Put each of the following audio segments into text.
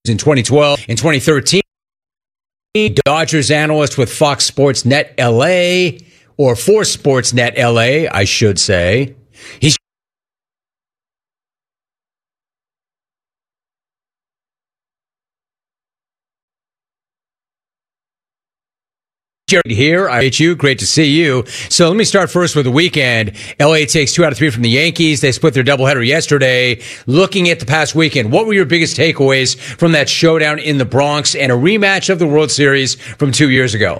in 2012. In 2013, Dodgers analyst with Fox Sports Net LA, or for Sports Net LA, I should say. He's Jerry here. I hate you. Great to see you. So let me start first with the weekend. LA takes 2 out of 3 from the Yankees. They split their doubleheader yesterday. Looking at the past weekend, what were your biggest takeaways from that showdown in the Bronx and a rematch of the World Series from 2 years ago?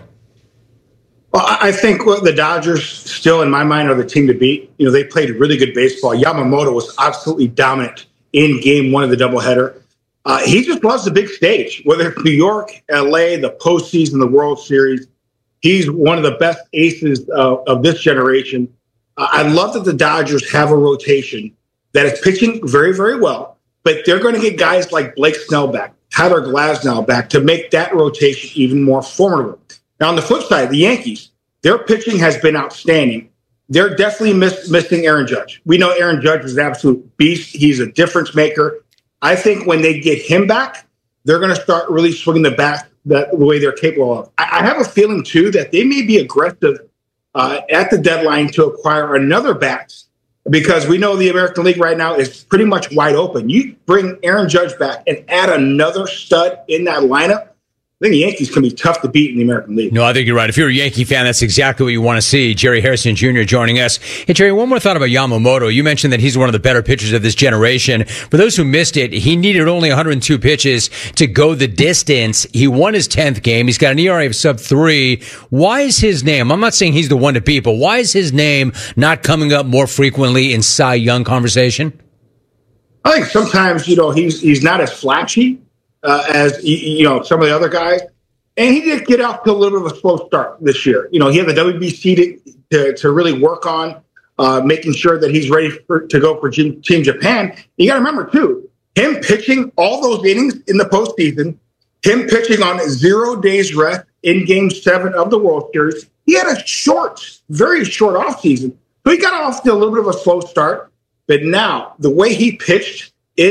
Well, I think the Dodgers still, in my mind, are the team to beat. You know, they played really good baseball. Yamamoto was absolutely dominant in game one of the doubleheader. He just loves the big stage, whether it's New York, LA, the postseason, the World Series. He's one of the best aces of this generation. I love that the Dodgers have a rotation that is pitching very, very well, but they're going to get guys like Blake Snell back, Tyler Glasnow back to make that rotation even more formidable. Now, on the flip side, the Yankees, their pitching has been outstanding. They're definitely missing Aaron Judge. We know Aaron Judge is an absolute beast. He's a difference maker. I think when they get him back, they're going to start really swinging the bat the way they're capable of. I have a feeling, too, that they may be aggressive at the deadline to acquire another bat, because we know the American League right now is pretty much wide open. You bring Aaron Judge back and add another stud in that lineup, I think the Yankees can be tough to beat in the American League. No, I think you're right. If you're a Yankee fan, that's exactly what you want to see. Jerry Harrison Jr. joining us. Hey, Jerry, one more thought about Yamamoto. You mentioned that he's one of the better pitchers of this generation. For those who missed it, he needed only 102 pitches to go the distance. He won his 10th game. He's got an ERA of sub-3. Why is his name, I'm not saying he's the one to beat, but why is his name not coming up more frequently in Cy Young conversation? I think sometimes, he's not as flashy as some of the other guys. And he did get off to a little bit of a slow start this year. He had the WBC to really work on making sure that he's ready to go for Team Japan. You got to remember, too, him pitching all those innings in the postseason, him pitching on 0 days rest in Game 7 of the World Series, he had a very short offseason. So he got off to a little bit of a slow start. But now, the way he pitched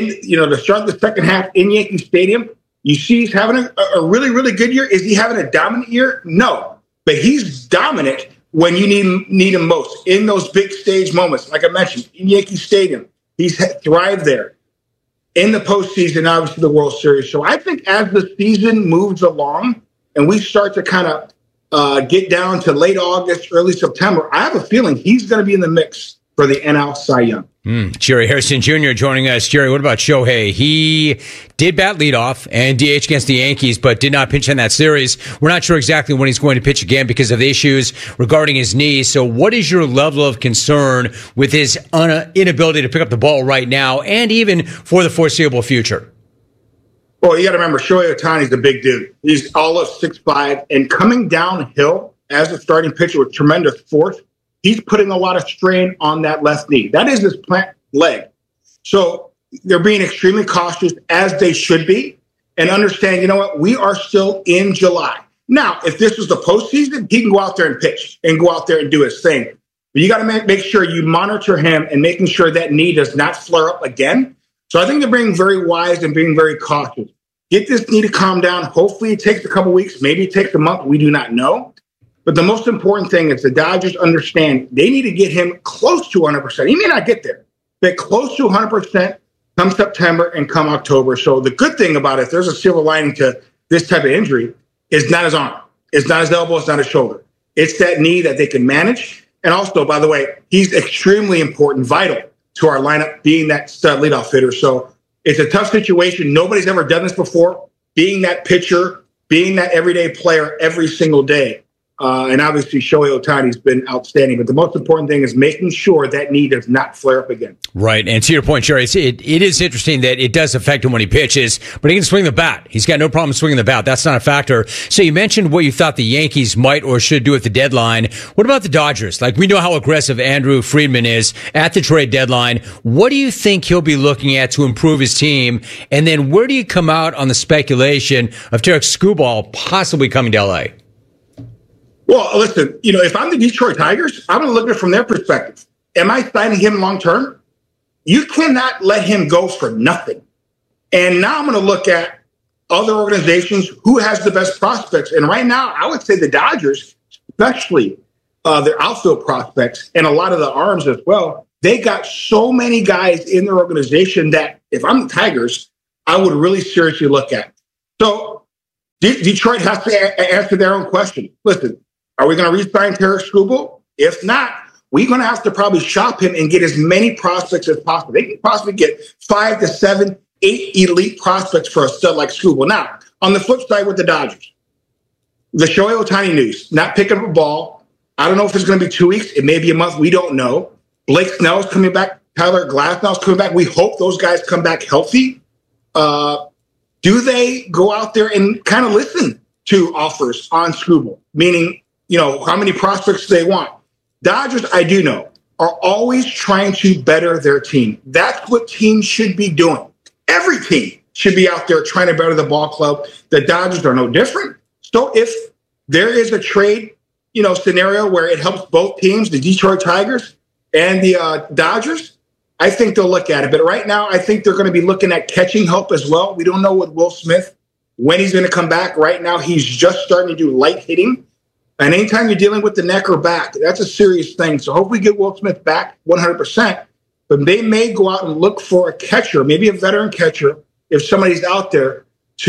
to start the second half in Yankee Stadium, you see he's having a really, really good year. Is he having a dominant year? No. But he's dominant when you need him most, in those big stage moments. Like I mentioned, in Yankee Stadium, he's thrived there. In the postseason, obviously the World Series. So I think as the season moves along and we start to kind of get down to late August, early September, I have a feeling he's going to be in the mix for the NL Cy Young. Jerry Harrison Jr. joining us. Jerry, what about Shohei? He did bat leadoff and DH against the Yankees, but did not pitch in that series. We're not sure exactly when he's going to pitch again because of the issues regarding his knee. So what is your level of concern with his inability to pick up the ball right now and even for the foreseeable future? Well, you got to remember, Shohei Ohtani's a big dude. He's all of 6'5", and coming downhill as a starting pitcher with tremendous force, he's putting a lot of strain on that left knee. That is his plant leg. So they're being extremely cautious, as they should be, and understand, we are still in July. Now, if this was the postseason, he can go out there and pitch and go out there and do his thing. But you got to make sure you monitor him and making sure that knee does not flare up again. So I think they're being very wise and being very cautious. Get this knee to calm down. Hopefully it takes a couple weeks. Maybe it takes a month. We do not know. But the most important thing is the Dodgers understand they need to get him close to 100%. He may not get there, but close to 100% come September and come October. So the good thing about it, if there's a silver lining to this type of injury, is not his arm. It's not his elbow. It's not his shoulder. It's that knee that they can manage. And also, by the way, he's extremely important, vital to our lineup, being that stud leadoff hitter. So it's a tough situation. Nobody's ever done this before, being that pitcher, being that everyday player every single day. And obviously, Shohei Ohtani's been outstanding. But the most important thing is making sure that knee does not flare up again. Right. And to your point, Jerry, it is interesting that it does affect him when he pitches, but he can swing the bat. He's got no problem swinging the bat. That's not a factor. So you mentioned what you thought the Yankees might or should do at the deadline. What about the Dodgers? Like, we know how aggressive Andrew Friedman is at the trade deadline. What do you think he'll be looking at to improve his team? And then where do you come out on the speculation of Tarik Skubal possibly coming to L.A.? Well, listen, if I'm the Detroit Tigers, I'm going to look at it from their perspective. Am I signing him long term? You cannot let him go for nothing. And now I'm going to look at other organizations, who has the best prospects. And right now, I would say the Dodgers, especially their outfield prospects and a lot of the arms as well, they got so many guys in their organization that if I'm the Tigers, I would really seriously look at. So Detroit has to answer their own question. Listen, are we going to re-sign Tarik Skubal? If not, we're going to have to probably shop him and get as many prospects as possible. They can possibly get 5 to 7, 8 elite prospects for a stud like Skubal. Now, on the flip side with the Dodgers, the Shohei Ohtani news, not picking up a ball. I don't know if it's going to be 2 weeks. It may be a month. We don't know. Blake Snell's coming back. Tyler Glasnow's coming back. We hope those guys come back healthy. Do they go out there and kind of listen to offers on Skubal? Meaning, how many prospects they want? Dodgers, I do know, are always trying to better their team. That's what teams should be doing. Every team should be out there trying to better the ball club. The Dodgers are no different. So if there is a trade, scenario where it helps both teams, the Detroit Tigers and the Dodgers, I think they'll look at it. But right now, I think they're going to be looking at catching help as well. We don't know with Will Smith when he's going to come back. Right now, he's just starting to do light hitting. And anytime you're dealing with the neck or back, that's a serious thing. So hopefully we get Will Smith back 100%. But they may go out and look for a catcher, maybe a veteran catcher, if somebody's out there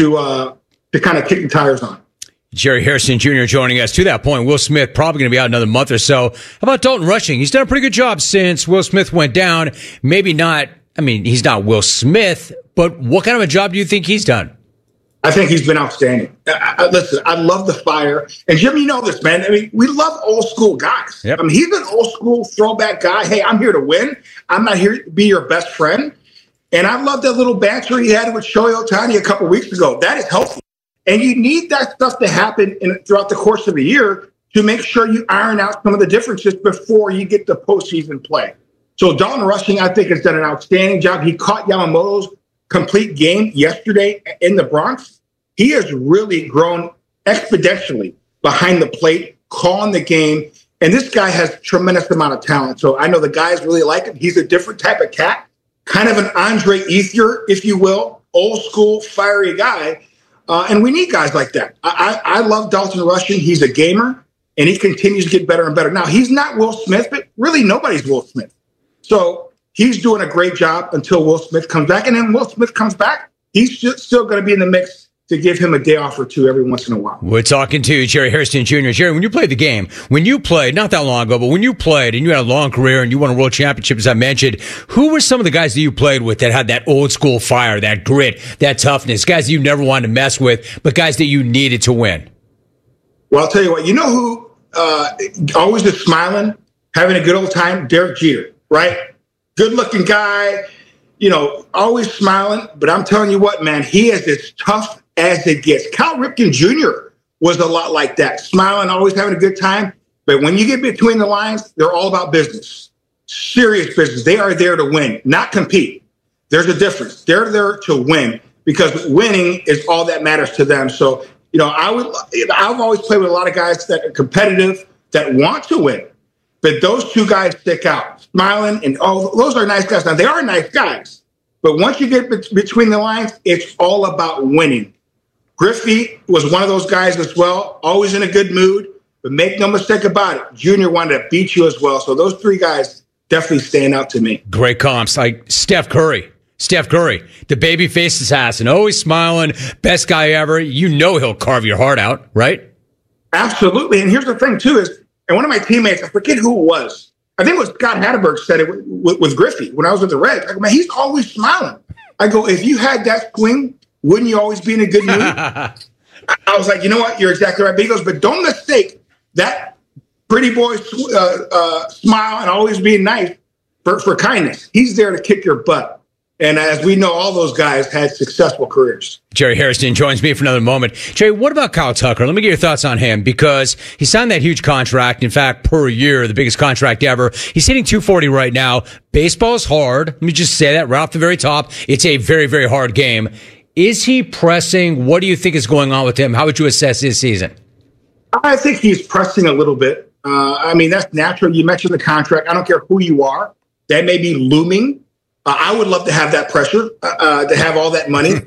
to kind of kick the tires on. Jerry Harrison Jr. joining us. To that point, Will Smith probably going to be out another month or so. How about Dalton Rushing? He's done a pretty good job since Will Smith went down. Maybe not, he's not Will Smith, but what kind of a job do you think he's done? I think he's been outstanding. Listen, I love the fire. And Jim, you know this, man. We love old school guys. Yep. He's an old school throwback guy. Hey, I'm here to win. I'm not here to be your best friend. And I love that little banter he had with Shohei Ohtani a couple weeks ago. That is healthy. And you need that stuff to happen throughout the course of the year to make sure you iron out some of the differences before you get to postseason play. So Dalton Rushing, I think, has done an outstanding job. He caught Yamamoto's complete game yesterday in the Bronx. He has really grown exponentially behind the plate, calling the game. And this guy has tremendous amount of talent. So I know the guys really like him. He's a different type of cat, kind of an Andre Ethier, if you will, old school, fiery guy. And we need guys like that. I love Dalton Rushing. He's a gamer, and he continues to get better and better. Now, he's not Will Smith, but really nobody's Will Smith. So he's doing a great job until Will Smith comes back. And then Will Smith comes back, he's still going to be in the mix to give him a day off or two every once in a while. We're talking to Jerry Harrison Jr. Jerry, when you played the game, not that long ago, but when you played and you had a long career and you won a world championship, as I mentioned, who were some of the guys that you played with that had that old school fire, that grit, that toughness, guys that you never wanted to mess with, but guys that you needed to win? Well, I'll tell you what, who always just smiling, having a good old time? Derek Jeter, right? Good looking guy, always smiling. But I'm telling you what, man, he is as tough as it gets. Cal Ripken Jr. was a lot like that, smiling, always having a good time. But when you get between the lines, they're all about business, serious business. They are there to win, not compete. There's a difference. They're there to win because winning is all that matters to them. So, I've always played with a lot of guys that are competitive, that want to win. But those two guys stick out, smiling, and those are nice guys. Now, they are nice guys. But once you get between the lines, it's all about winning. Griffey was one of those guys as well, always in a good mood, but make no mistake about it, Junior wanted to beat you as well. So those three guys definitely stand out to me. Great comps, like Steph Curry, the baby face assassin, always smiling, best guy ever. He'll carve your heart out, right? Absolutely. And here's the thing, too, and one of my teammates, I forget who it was, I think it was Scott Hatterberg said it with Griffey when I was with the Reds. I go, man, he's always smiling. I go, if you had that swing, wouldn't you always be in a good mood? I was like, you know what? You're exactly right. But he goes, but don't mistake that pretty boy smile and always being nice for kindness. He's there to kick your butt. And as we know, all those guys had successful careers. Jerry Harrison joins me for another moment. Jerry, what about Kyle Tucker? Let me get your thoughts on him because he signed that huge contract. In fact, per year, the biggest contract ever. He's hitting .240 right now. Baseball is hard. Let me just say that right off the very top. It's a very, very hard game. Is he pressing? What do you think is going on with him? How would you assess his season? I think he's pressing a little bit. That's natural. You mentioned the contract. I don't care who you are. That may be looming. I would love to have that pressure, to have all that money.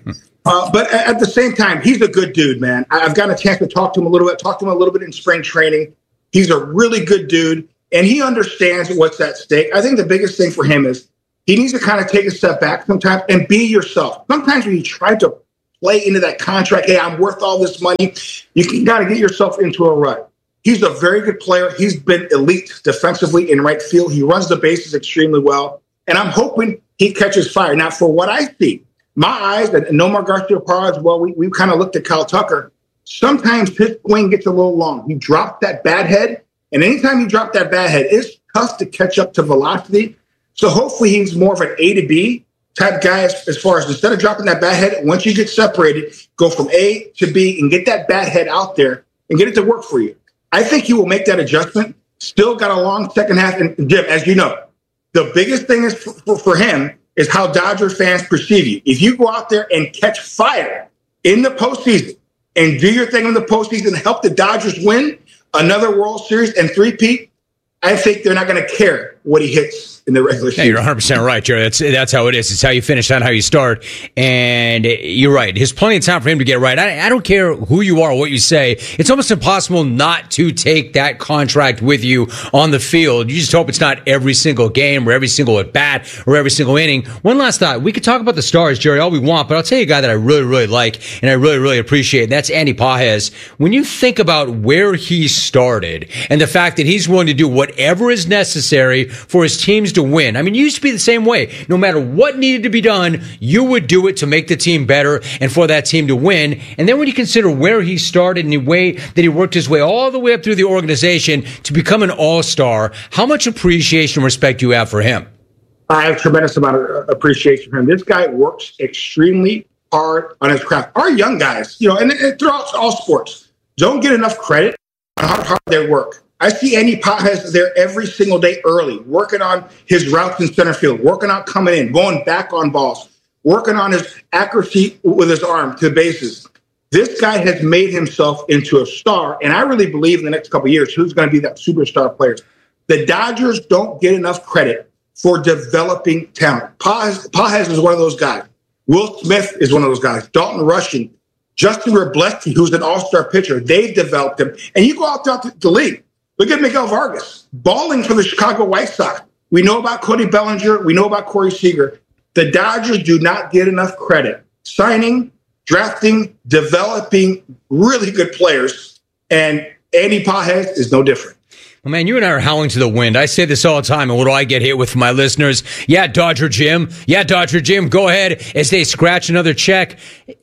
But at the same time, he's a good dude, man. I've gotten a chance to talk to him a little bit in spring training. He's a really good dude, and he understands what's at stake. I think the biggest thing for him is he needs to kind of take a step back sometimes and be yourself. Sometimes when you try to play into that contract, hey, I'm worth all this money, you got to get yourself into a rut. He's a very good player. He's been elite defensively in right field. He runs the bases extremely well, and I'm hoping he catches fire. Now, for what I see, my eyes, and Nomar Garciaparra as well, we kind of looked at Kyle Tucker. Sometimes his swing gets a little long. He dropped that bat head, and anytime you drop that bat head, it's tough to catch up to velocity. So hopefully he's more of an A to B type guy as far as instead of dropping that bat head, once you get separated, go from A to B and get that bat head out there and get it to work for you. I think he will make that adjustment. Still got a long second half. And Jim, as you know, the biggest thing is for him is how Dodger fans perceive you. If you go out there and catch fire in the postseason and do your thing in the postseason and help the Dodgers win another World Series and three-peat, I think they're not going to care what he hits in the regular season. Yeah, you're 100% right, Jerry. That's how it is. It's how you finish, not how you start. And you're right. There's plenty of time for him to get right. I don't care who you are, what you say. It's almost impossible not to take that contract with you on the field. You just hope it's not every single game or every single at-bat or every single inning. One last thought. We could talk about the stars, Jerry, all we want, but I'll tell you a guy that I really, really like and I really, really appreciate, and that's Andy Pages. When you think about where he started and the fact that he's willing to do whatever is necessary for his teams to win. I mean, you used to be the same way. No matter what needed to be done, you would do it to make the team better and for that team to win. And then when you consider where he started and the way that he worked his way all the way up through the organization to become an all-star, how much appreciation and respect do you have for him? I have a tremendous amount of appreciation for him. This guy works extremely hard on his craft. Our young guys, and throughout all sports, don't get enough credit on how hard they work. I see Andy Pages there every single day early, working on his routes in center field, working on coming in, going back on balls, working on his accuracy with his arm to the bases. This guy has made himself into a star, and I really believe in the next couple of years who's going to be that superstar player. The Dodgers don't get enough credit for developing talent. Pages is one of those guys. Will Smith is one of those guys. Dalton Rushing, Justin Wrobleski, who's an all-star pitcher. They've developed him. And you go out throughout the league. Look at Miguel Vargas, balling for the Chicago White Sox. We know about Cody Bellinger. We know about Corey Seager. The Dodgers do not get enough credit. Signing, drafting, developing really good players. And Andy Pages is no different. Well, man, you and I are howling to the wind. I say this all the time, and what do I get hit with from my listeners? Yeah, Dodger Jim. Yeah, Dodger Jim. Go ahead as they scratch another check.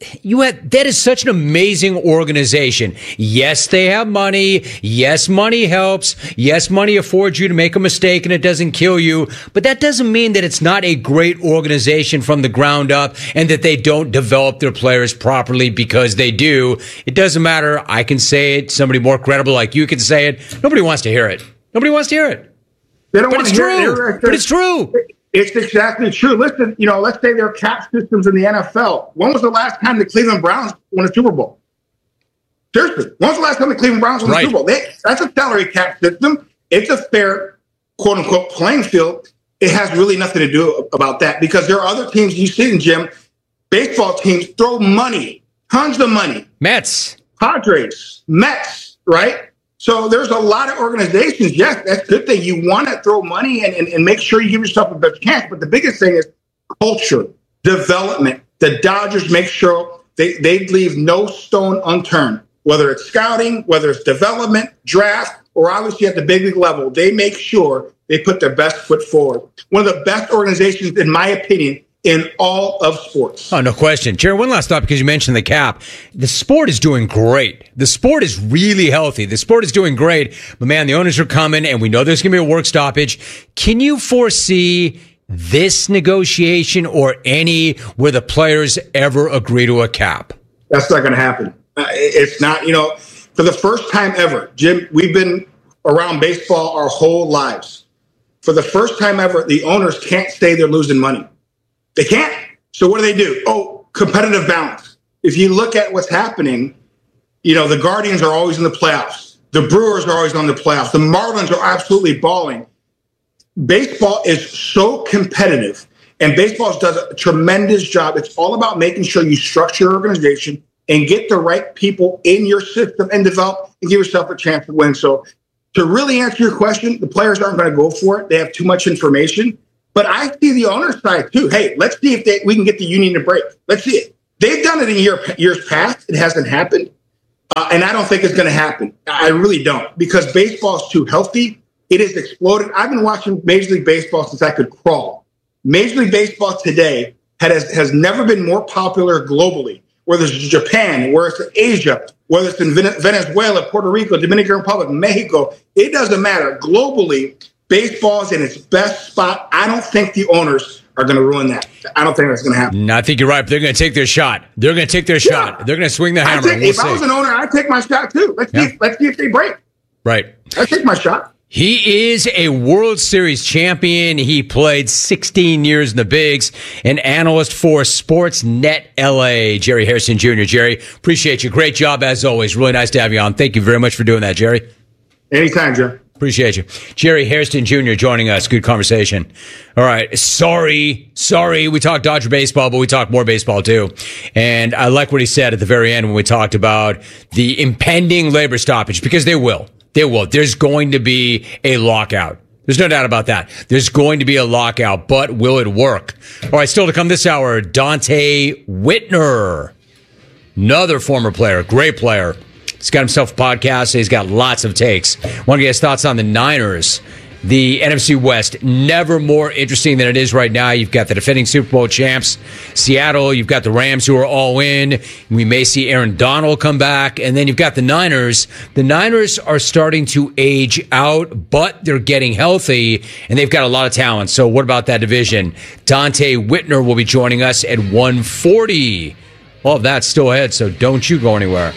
That is such an amazing organization. Yes, they have money. Yes, money helps. Yes, money affords you to make a mistake and it doesn't kill you. But that doesn't mean that it's not a great organization from the ground up and that they don't develop their players properly, because they do. It doesn't matter. I can say it. Somebody more credible like you can say it. Nobody wants to hear it. Nobody wants to hear it. They don't but want it's to hear true. it. But it's true. It's exactly true. Listen, let's say there are cap systems in the NFL. When was the last time the Cleveland Browns won a Super Bowl? Seriously. When was the last time the Cleveland Browns won a Super Bowl? That's a salary cap system. It's a fair, quote unquote, playing field. It has really nothing to do about that, because there are other teams you see in Jim. Baseball teams throw money, tons of money. Mets. Padres, Mets, right? So there's a lot of organizations. Yes, that's a good thing. You want to throw money and make sure you give yourself a best chance. But the biggest thing is culture, development. The Dodgers make sure they leave no stone unturned, whether it's scouting, whether it's development, draft, or obviously at the big league level. They make sure they put their best foot forward. One of the best organizations, in my opinion, in all of sports. Oh, no question. Jerry, one last thought, because you mentioned the cap. The sport is doing great. The sport is really healthy. The sport is doing great. But, man, the owners are coming, and we know there's going to be a work stoppage. Can you foresee this negotiation or any where the players ever agree to a cap? That's not going to happen. It's not, for the first time ever, Jim, we've been around baseball our whole lives. For the first time ever, the owners can't say they're losing money. They can't. So what do? Oh, competitive balance. If you look at what's happening, the Guardians are always in the playoffs. The Brewers are always on the playoffs. The Marlins are absolutely balling. Baseball is so competitive. And baseball does a tremendous job. It's all about making sure you structure your organization and get the right people in your system and develop and give yourself a chance to win. So to really answer your question, the players aren't going to go for it. They have too much information. But I see the owner's side too. Hey, let's see if we can get the union to break. Let's see it. They've done it in years past. It hasn't happened. And I don't think it's going to happen. I really don't, because baseball is too healthy. It has exploded. I've been watching Major League Baseball since I could crawl. Major League Baseball today has never been more popular globally, whether it's Japan, whether it's Asia, whether it's in Venezuela, Puerto Rico, Dominican Republic, Mexico. It doesn't matter. Globally, baseball is in its best spot. I don't think the owners are going to ruin that. I don't think that's going to happen. No, I think you're right. But they're going to take their shot. They're going to take their shot. They're going to swing the hammer. If I was an owner, I'd take my shot too. Let's see if they break. Right. I'd take my shot. He is a World Series champion. He played 16 years in the bigs. An analyst for Sportsnet LA, Jerry Hairston Jr. Jerry, appreciate you. Great job as always. Really nice to have you on. Thank you very much for doing that, Jerry. Anytime, Joe. Appreciate you. Jerry Hairston Jr. joining us. Good conversation. All right. Sorry. We talked Dodger baseball, but we talked more baseball too. And I like what he said at the very end when we talked about the impending labor stoppage, because they will. They will. There's going to be a lockout. There's no doubt about that. There's going to be a lockout, but will it work? All right, still to come this hour, Donte Whitner, another former player, great player. He's got himself a podcast. He's got lots of takes. Want to get his thoughts on the Niners. The NFC West, never more interesting than it is right now. You've got the defending Super Bowl champs, Seattle. You've got the Rams, who are all in. We may see Aaron Donald come back. And then you've got the Niners. The Niners are starting to age out, but they're getting healthy, and they've got a lot of talent. So what about that division? Donte Whitner will be joining us at 1:40. All of that's still ahead, so don't you go anywhere.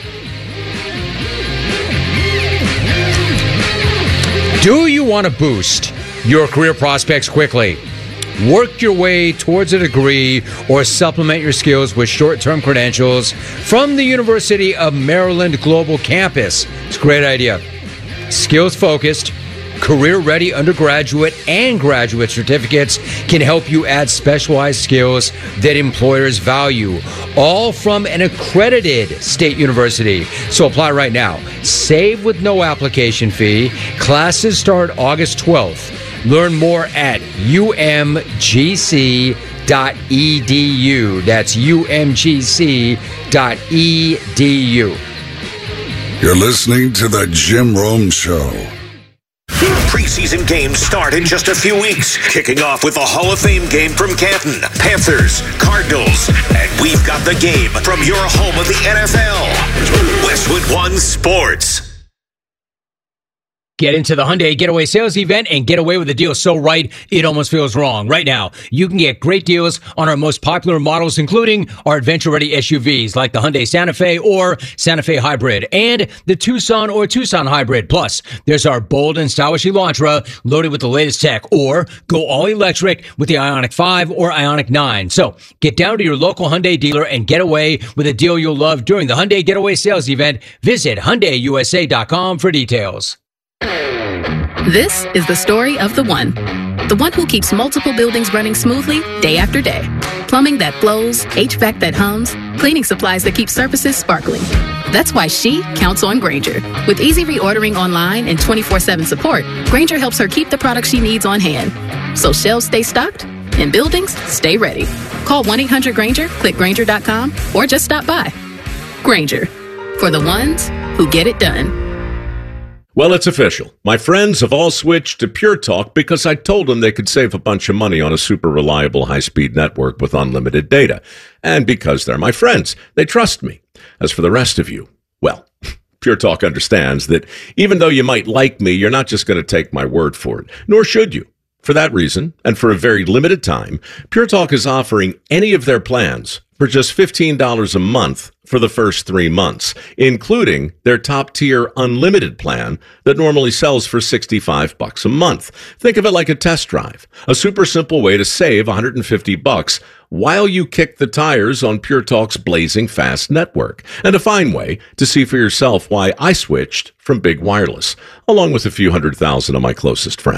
Do you want to boost your career prospects quickly? Work your way towards a degree or supplement your skills with short-term credentials from the University of Maryland Global Campus. It's a great idea. Skills-focused, career-ready undergraduate and graduate certificates can help you add specialized skills that employers value, all from an accredited state university. So apply right now. Save with no application fee. Classes start August 12th. Learn more at umgc.edu. That's umgc.edu. You're listening to The Jim Rome Show. Preseason games start in just a few weeks, kicking off with the Hall of Fame game from Canton, Panthers, Cardinals, and we've got the game from your home of the NFL, Westwood One Sports. Get into the Hyundai Getaway Sales Event and get away with a deal so right, it almost feels wrong. Right now, you can get great deals on our most popular models, including our adventure-ready SUVs like the Hyundai Santa Fe or Santa Fe Hybrid and the Tucson or Tucson Hybrid. Plus, there's our bold and stylish Elantra loaded with the latest tech, or go all electric with the Ioniq 5 or Ioniq 9. So, get down to your local Hyundai dealer and get away with a deal you'll love during the Hyundai Getaway Sales Event. Visit HyundaiUSA.com for details. This is the story of the one who keeps multiple buildings running smoothly day after day. Plumbing that flows, HVAC that hums, cleaning supplies that keep surfaces sparkling. That's why she counts on Grainger. With easy reordering online and 24/7 support, Grainger helps her keep the products she needs on hand. So shelves stay stocked and buildings stay ready. Call 1-800-GRAINGER, click Grainger.com, or just stop by. Grainger, for the ones who get it done. Well, it's official. My friends have all switched to Pure Talk because I told them they could save a bunch of money on a super reliable high-speed network with unlimited data. And because they're my friends, they trust me. As for the rest of you, well, Pure Talk understands that even though you might like me, you're not just going to take my word for it, nor should you. For that reason, and for a very limited time, Pure Talk is offering any of their plans for just $15 a month for the first 3 months, including their top-tier unlimited plan that normally sells for $65 a month. Think of it like a test drive, a super simple way to save $150 while you kick the tires on Pure Talk's blazing fast network, and a fine way to see for yourself why I switched from Big Wireless, along with a few 100,000 of my closest friends.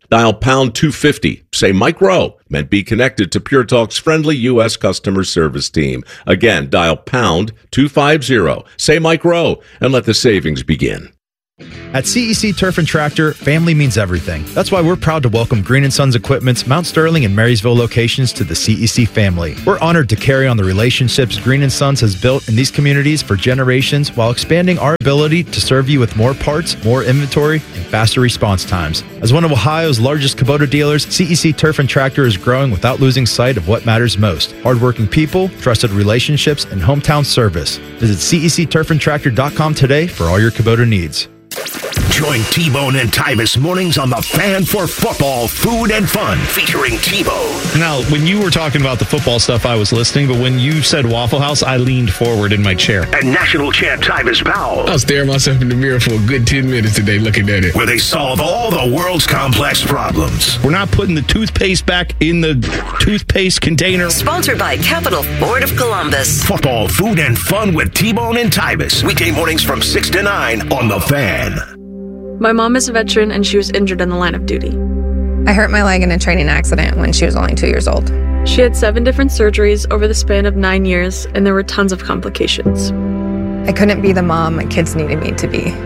Dial pound 250. Say Mike Rowe. And be connected to Pure Talk's friendly U.S. customer service team. Again, dial pound 250. Say Mike Rowe and let the savings begin. At CEC Turf and Tractor, family means everything. That's why we're proud to welcome Green & Sons Equipment's Mount Sterling and Marysville locations to the CEC family. We're honored to carry on the relationships Green & Sons has built in these communities for generations while expanding our ability to serve you with more parts, more inventory, and faster response times. As one of Ohio's largest Kubota dealers, CEC Turf and Tractor is growing without losing sight of what matters most: hardworking people, trusted relationships, and hometown service. Visit CECTurfandTractor.com today for all your Kubota needs. Join T-Bone and Tyvis mornings on The Fan for football, food, and fun, featuring T-Bone. Now, when you were talking about the football stuff, I was listening, but when you said Waffle House, I leaned forward in my chair. And national champ Tyvis Powell. I was staring myself in the mirror for a good 10 minutes today looking at it. Where they solve all the world's complex problems. We're not putting the toothpaste back in the toothpaste container. Sponsored by Capital Ford of Columbus. Football, food, and fun with T-Bone and Tyvis. Weekday mornings from 6 to 9 on The Fan. My mom is a veteran and she was injured in the line of duty. I hurt my leg in a training accident when she was only 2 years old. She had 7 different surgeries over the span of 9 years, and there were tons of complications. I couldn't be the mom my kids needed me to be.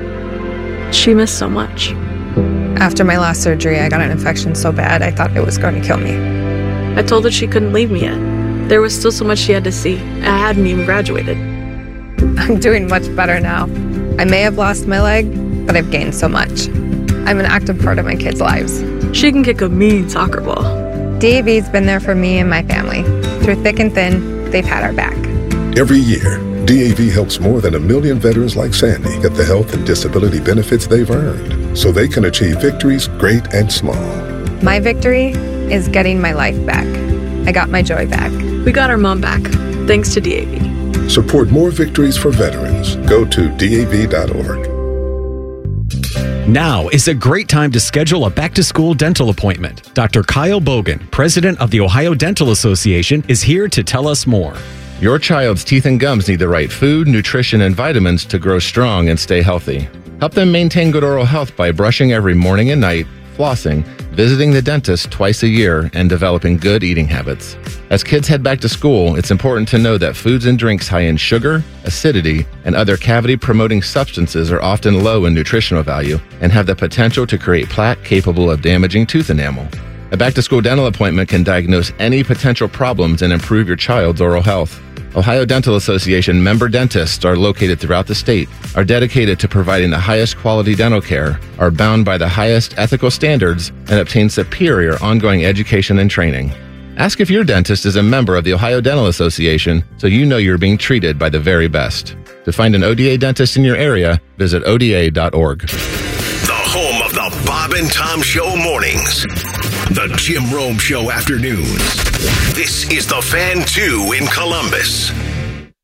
She missed so much. After my last surgery, I got an infection so bad I thought it was going to kill me. I told her she couldn't leave me yet. There was still so much she had to see. I hadn't even graduated. I'm doing much better now. I may have lost my leg, but I've gained so much. I'm an active part of my kids' lives. She can kick a mean soccer ball. DAV's been there for me and my family. Through thick and thin, they've had our back. Every year, DAV helps more than 1 million veterans like Sandy get the health and disability benefits they've earned, so they can achieve victories great and small. My victory is getting my life back. I got my joy back. We got our mom back, thanks to DAV. Support more victories for veterans. Go to DAV.org. Now is a great time to schedule a back-to-school dental appointment. Dr. Kyle Bogan, president of the Ohio Dental Association, is here to tell us more. Your child's teeth and gums need the right food, nutrition, and vitamins to grow strong and stay healthy. Help them maintain good oral health by brushing every morning and night, flossing, visiting the dentist twice a year, and developing good eating habits. As kids head back to school, it's important to know that foods and drinks high in sugar, acidity, and other cavity-promoting substances are often low in nutritional value and have the potential to create plaque capable of damaging tooth enamel. A back-to-school dental appointment can diagnose any potential problems and improve your child's oral health. Ohio Dental Association member dentists are located throughout the state, are dedicated to providing the highest quality dental care, are bound by the highest ethical standards, and obtain superior ongoing education and training. Ask if your dentist is a member of the Ohio Dental Association so you know you're being treated by the very best. To find an ODA dentist in your area, visit ODA.org. The home of the Bob and Tom Show mornings. The Jim Rome Show afternoons. This is The Fan 2 in Columbus.